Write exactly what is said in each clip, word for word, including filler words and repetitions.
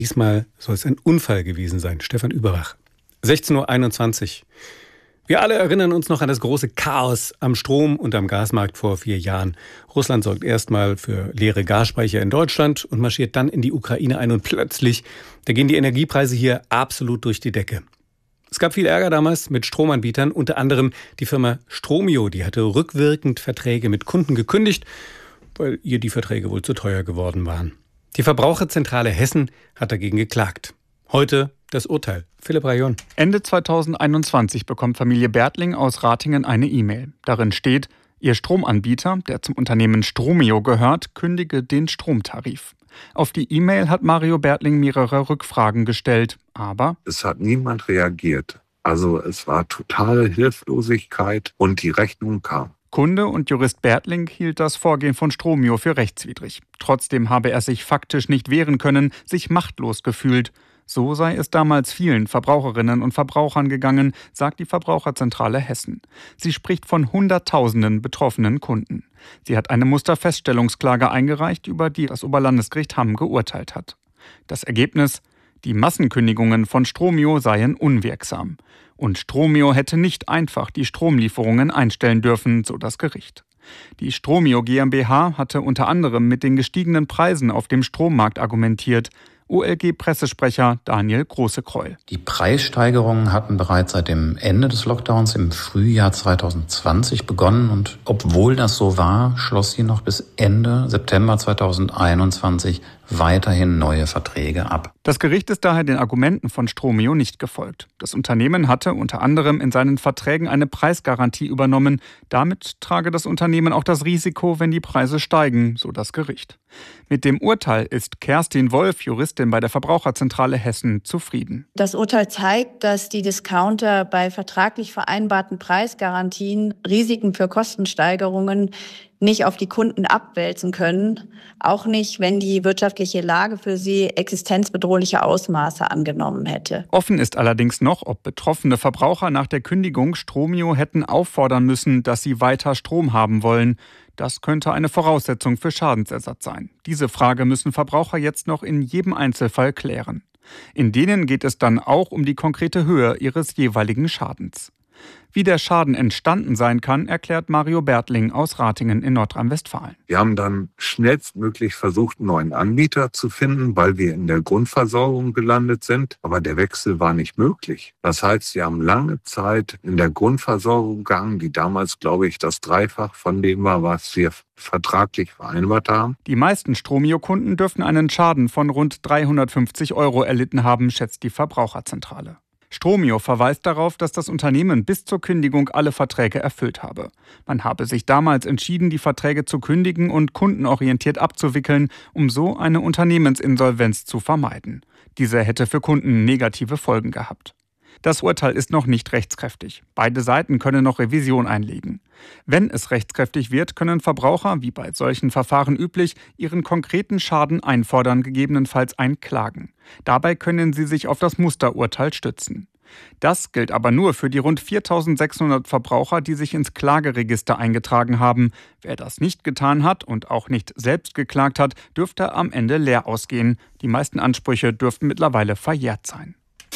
Diesmal soll es ein Unfall gewesen sein. Stefan Überbach. sechzehn Uhr einundzwanzig. Wir alle erinnern uns noch an das große Chaos am Strom- und am Gasmarkt vor vier Jahren. Russland sorgt erstmal für leere Gasspeicher in Deutschland und marschiert dann in die Ukraine ein. Und plötzlich, da gehen die Energiepreise hier absolut durch die Decke. Es gab viel Ärger damals mit Stromanbietern, unter anderem die Firma Stromio. Die hatte rückwirkend Verträge mit Kunden gekündigt, weil ihr die Verträge wohl zu teuer geworden waren. Die Verbraucherzentrale Hessen hat dagegen geklagt. Heute das Urteil. Philipp Rayon. Ende zweitausendeinundzwanzig bekommt Familie Bertling aus Ratingen eine E-Mail. Darin steht, ihr Stromanbieter, der zum Unternehmen Stromio gehört, kündige den Stromtarif. Auf die E-Mail hat Mario Bertling mehrere Rückfragen gestellt, aber es hat niemand reagiert. Also es war totale Hilflosigkeit und die Rechnung kam. Kunde und Jurist Bertling hielt das Vorgehen von Stromio für rechtswidrig. Trotzdem habe er sich faktisch nicht wehren können, sich machtlos gefühlt. So sei es damals vielen Verbraucherinnen und Verbrauchern gegangen, sagt die Verbraucherzentrale Hessen. Sie spricht von Hunderttausenden betroffenen Kunden. Sie hat eine Musterfeststellungsklage eingereicht, über die das Oberlandesgericht Hamm geurteilt hat. Das Ergebnis: Die Massenkündigungen von Stromio seien unwirksam. Und Stromio hätte nicht einfach die Stromlieferungen einstellen dürfen, so das Gericht. Die Stromio GmbH hatte unter anderem mit den gestiegenen Preisen auf dem Strommarkt argumentiert. O L G-Pressesprecher Daniel Große-Kreul. Die Preissteigerungen hatten bereits seit dem Ende des Lockdowns im Frühjahr zweitausendzwanzig begonnen und obwohl das so war, schloss sie noch bis Ende September zweitausendeinundzwanzig weiterhin neue Verträge ab. Das Gericht ist daher den Argumenten von Stromio nicht gefolgt. Das Unternehmen hatte unter anderem in seinen Verträgen eine Preisgarantie übernommen. Damit trage das Unternehmen auch das Risiko, wenn die Preise steigen, so das Gericht. Mit dem Urteil ist Kerstin Wolf, Juristin bei der Verbraucherzentrale Hessen, zufrieden. Das Urteil zeigt, dass die Discounter bei vertraglich vereinbarten Preisgarantien Risiken für Kostensteigerungen nicht auf die Kunden abwälzen können, auch nicht, wenn die wirtschaftliche Lage für sie existenzbedrohliche Ausmaße angenommen hätte. Offen ist allerdings noch, ob betroffene Verbraucher nach der Kündigung Stromio hätten auffordern müssen, dass sie weiter Strom haben wollen. Das könnte eine Voraussetzung für Schadensersatz sein. Diese Frage müssen Verbraucher jetzt noch in jedem Einzelfall klären. In denen geht es dann auch um die konkrete Höhe ihres jeweiligen Schadens. Wie der Schaden entstanden sein kann, erklärt Mario Bertling aus Ratingen in Nordrhein-Westfalen. Wir haben dann schnellstmöglich versucht, einen neuen Anbieter zu finden, weil wir in der Grundversorgung gelandet sind. Aber der Wechsel war nicht möglich. Das heißt, wir haben lange Zeit in der Grundversorgung gegangen, die damals, glaube ich, das Dreifach von dem war, was wir vertraglich vereinbart haben. Die meisten Stromio-Kunden dürften einen Schaden von rund dreihundertfünfzig Euro erlitten haben, schätzt die Verbraucherzentrale. Stromio verweist darauf, dass das Unternehmen bis zur Kündigung alle Verträge erfüllt habe. Man habe sich damals entschieden, die Verträge zu kündigen und kundenorientiert abzuwickeln, um so eine Unternehmensinsolvenz zu vermeiden. Diese hätte für Kunden negative Folgen gehabt. Das Urteil ist noch nicht rechtskräftig. Beide Seiten können noch Revision einlegen. Wenn es rechtskräftig wird, können Verbraucher, wie bei solchen Verfahren üblich, ihren konkreten Schaden einfordern, gegebenenfalls einklagen. Dabei können sie sich auf das Musterurteil stützen. Das gilt aber nur für die rund viertausendsechshundert Verbraucher, die sich ins Klageregister eingetragen haben. Wer das nicht getan hat und auch nicht selbst geklagt hat, dürfte am Ende leer ausgehen. Die meisten Ansprüche dürften mittlerweile verjährt sein.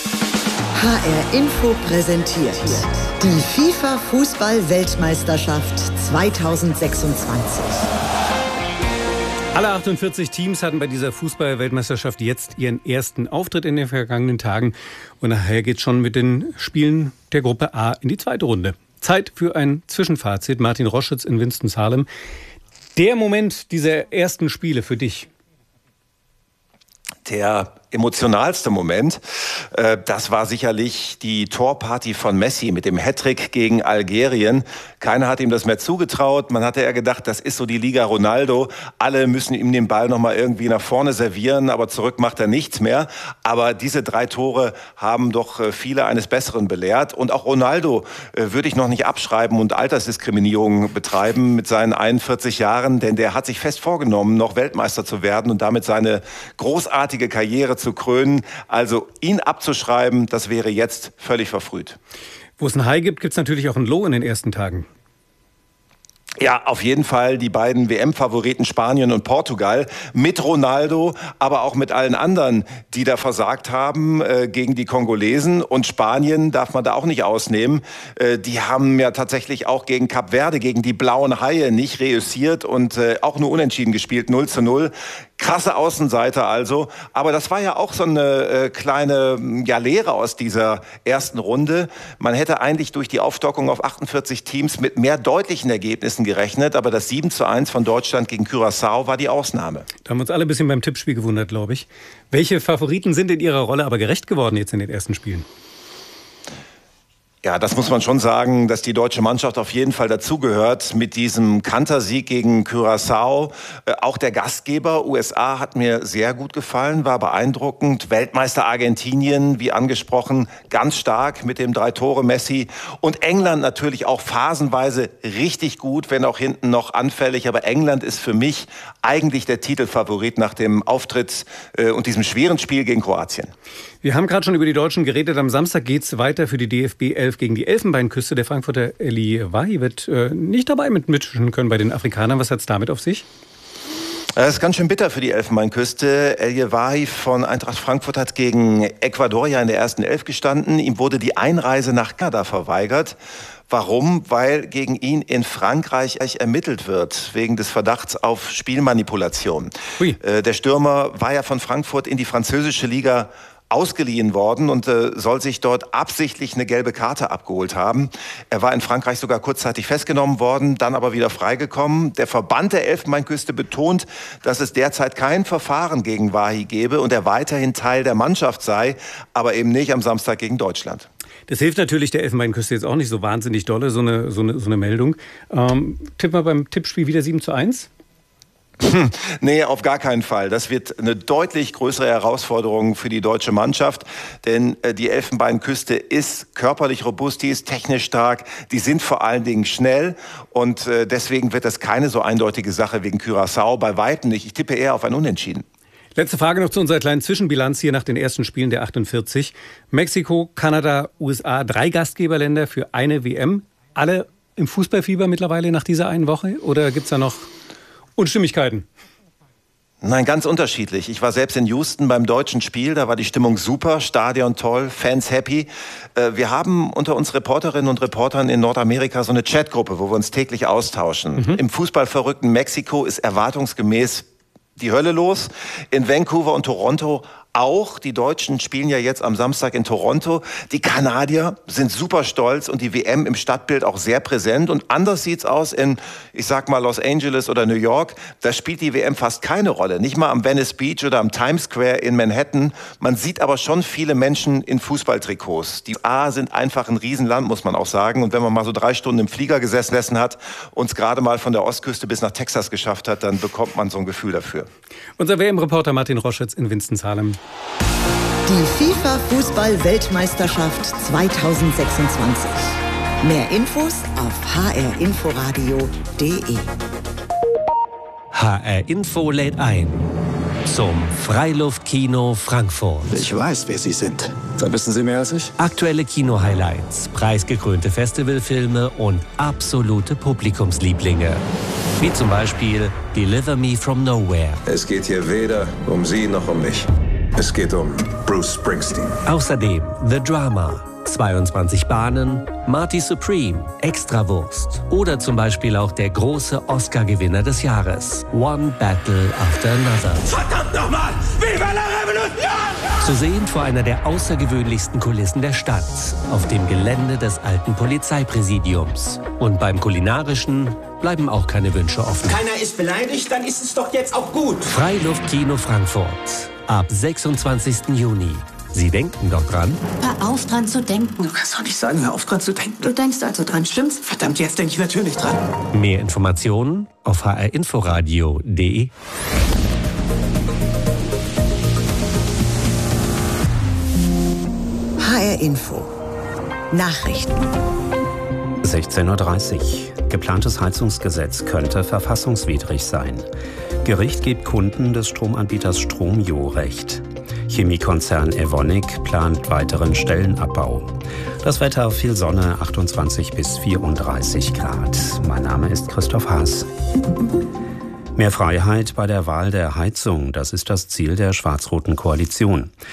H R Info präsentiert die FIFA-Fußball-Weltmeisterschaft zweitausendsechsundzwanzig. Alle achtundvierzig Teams hatten bei dieser Fußball-Weltmeisterschaft jetzt ihren ersten Auftritt in den vergangenen Tagen. Und nachher geht's schon mit den Spielen der Gruppe A in die zweite Runde. Zeit für ein Zwischenfazit. Martin Roschütz in Winston-Salem. Der Moment dieser ersten Spiele für dich? Der emotionalste Moment, äh, das war sicherlich die Torparty von Messi mit dem Hattrick gegen Algerien. Keiner hat ihm das mehr zugetraut. Man hatte ja gedacht, das ist so die Liga Ronaldo. Alle müssen ihm den Ball nochmal irgendwie nach vorne servieren, aber zurück macht er nichts mehr. Aber diese drei Tore haben doch viele eines Besseren belehrt. Und auch Ronaldo äh, würde ich noch nicht abschreiben und Altersdiskriminierung betreiben mit seinen einundvierzig Jahren, denn der hat sich fest vorgenommen, noch Weltmeister zu werden und damit seine großartige Karriere zu krönen. Also ihn abzuschreiben, das wäre jetzt völlig verfrüht. Wo es ein High gibt, gibt es natürlich auch ein Low in den ersten Tagen. Ja, auf jeden Fall die beiden W M-Favoriten Spanien und Portugal mit Ronaldo, aber auch mit allen anderen, die da versagt haben äh, gegen die Kongolesen. Und Spanien darf man da auch nicht ausnehmen. Äh, die haben ja tatsächlich auch gegen Kap Verde, gegen die Blauen Haie nicht reüssiert und äh, auch nur unentschieden gespielt, null zu null. Krasse Außenseiter also. Aber das war ja auch so eine äh, kleine ja, Lehre aus dieser ersten Runde. Man hätte eigentlich durch die Aufstockung auf achtundvierzig Teams mit mehr deutlichen Ergebnissen gerechnet. Aber das sieben zu eins von Deutschland gegen Curaçao war die Ausnahme. Da haben wir uns alle ein bisschen beim Tippspiel gewundert, glaube ich. Welche Favoriten sind in ihrer Rolle aber gerecht geworden jetzt in den ersten Spielen? Ja, das muss man schon sagen, dass die deutsche Mannschaft auf jeden Fall dazugehört mit diesem Kantersieg gegen Curaçao. Äh, auch der Gastgeber U S A hat mir sehr gut gefallen, war beeindruckend. Weltmeister Argentinien, wie angesprochen, ganz stark mit dem Drei-Tore-Messi. Und England natürlich auch phasenweise richtig gut, wenn auch hinten noch anfällig. Aber England ist für mich eigentlich der Titelfavorit nach dem Auftritt äh, und diesem schweren Spiel gegen Kroatien. Wir haben gerade schon über die Deutschen geredet. Am Samstag geht es weiter für die D F B elf gegen die Elfenbeinküste. Der Frankfurter Eli Wahi wird äh, nicht dabei mitmischen können bei den Afrikanern. Was hat es damit auf sich? Das ist ganz schön bitter für die Elfenbeinküste. El Wahi von Eintracht Frankfurt hat gegen Ecuador ja in der ersten Elf gestanden. Ihm wurde die Einreise nach Kanada verweigert. Warum? Weil gegen ihn in Frankreich ermittelt wird, wegen des Verdachts auf Spielmanipulation. Ui. Der Stürmer war ja von Frankfurt in die französische Liga ausgeliehen worden und äh, soll sich dort absichtlich eine gelbe Karte abgeholt haben. Er war in Frankreich sogar kurzzeitig festgenommen worden, dann aber wieder freigekommen. Der Verband der Elfenbeinküste betont, dass es derzeit kein Verfahren gegen Wahi gebe und er weiterhin Teil der Mannschaft sei, aber eben nicht am Samstag gegen Deutschland. Das hilft natürlich der Elfenbeinküste jetzt auch nicht so wahnsinnig dolle, so eine, so eine, so eine Meldung. Ähm, tippen wir beim Tippspiel wieder sieben zu eins? Hm, nee, auf gar keinen Fall. Das wird eine deutlich größere Herausforderung für die deutsche Mannschaft, denn äh, die Elfenbeinküste ist körperlich robust, die ist technisch stark, die sind vor allen Dingen schnell und äh, deswegen wird das keine so eindeutige Sache wegen Curaçao, bei weitem nicht. Ich tippe eher auf ein Unentschieden. Letzte Frage noch zu unserer kleinen Zwischenbilanz hier nach den ersten Spielen der achtundvierzig. Mexiko, Kanada, U S A, drei Gastgeberländer für eine W M. Alle im Fußballfieber mittlerweile nach dieser einen Woche oder gibt es da noch Unstimmigkeiten? Nein, ganz unterschiedlich. Ich war selbst in Houston beim deutschen Spiel, da war die Stimmung super, Stadion toll, Fans happy. Wir haben unter uns Reporterinnen und Reportern in Nordamerika so eine Chatgruppe, wo wir uns täglich austauschen. Mhm. Im fußballverrückten Mexiko ist erwartungsgemäß die Hölle los. In Vancouver und Toronto auch. Die Deutschen spielen ja jetzt am Samstag in Toronto. Die Kanadier sind super stolz und die W M im Stadtbild auch sehr präsent. Und anders sieht's aus in, ich sag mal, Los Angeles oder New York. Da spielt die W M fast keine Rolle. Nicht mal am Venice Beach oder am Times Square in Manhattan. Man sieht aber schon viele Menschen in Fußballtrikots. Die A sind einfach ein Riesenland, muss man auch sagen. Und wenn man mal so drei Stunden im Flieger gesessen hat und es gerade mal von der Ostküste bis nach Texas geschafft hat, dann bekommt man so ein Gefühl dafür. Unser W M-Reporter Martin Roschitz in Winston-Salem. Die FIFA-Fußball-Weltmeisterschaft zweitausendsechsundzwanzig. Mehr Infos auf h r inforadio punkt d e. H R Info lädt ein zum Freiluftkino Frankfurt. Ich weiß, wer Sie sind. Da wissen Sie mehr als ich. Aktuelle Kino-Highlights, preisgekrönte Festivalfilme und absolute Publikumslieblinge. Wie zum Beispiel Deliver Me From Nowhere. Es geht hier weder um Sie noch um mich. Es geht um Bruce Springsteen. Außerdem The Drama, zweiundzwanzig Bahnen, Marty Supreme, Extrawurst oder zum Beispiel auch der große Oscar-Gewinner des Jahres, One Battle After Another. Verdammt nochmal! Viva la Revolution! Zu sehen vor einer der außergewöhnlichsten Kulissen der Stadt, auf dem Gelände des alten Polizeipräsidiums. Und beim Kulinarischen bleiben auch keine Wünsche offen. Keiner ist beleidigt, dann ist es doch jetzt auch gut. Freiluftkino Frankfurt. Ab sechsundzwanzigsten Juni. Sie denken doch dran? Hör auf, dran zu denken. Du kannst doch nicht sagen, hör auf, dran zu denken. Du denkst also dran, stimmt's? Verdammt, jetzt denke ich natürlich dran. Mehr Informationen auf h r inforadio punkt d e. H R Info. Nachrichten. sechzehn Uhr dreißig. Geplantes Heizungsgesetz könnte verfassungswidrig sein. Gericht gibt Kunden des Stromanbieters Stromio Recht. Chemiekonzern Evonik plant weiteren Stellenabbau. Das Wetter, viel Sonne, achtundzwanzig bis vierunddreißig Grad. Mein Name ist Christoph Haas. Mehr Freiheit bei der Wahl der Heizung, das ist das Ziel der schwarz-roten Koalition.